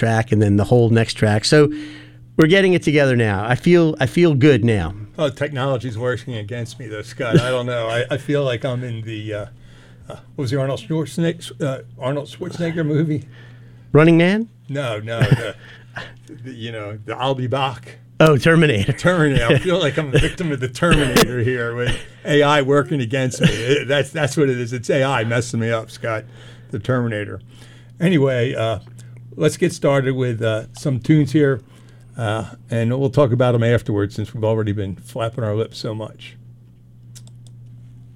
track and then the whole next track. So we're getting it together now. I feel good now. Oh, technology's working against me, though, Scott. I don't know. I feel like I'm in the what was the Arnold Schwarzenegger movie? Running Man? No, the I'll be back. Oh, Terminator. Terminator. I feel like I'm a victim of the Terminator here with AI working against me. That's what it is. It's AI messing me up, Scott. The Terminator. Anyway, let's get started with some tunes here, and we'll talk about them afterwards since we've already been flapping our lips so much.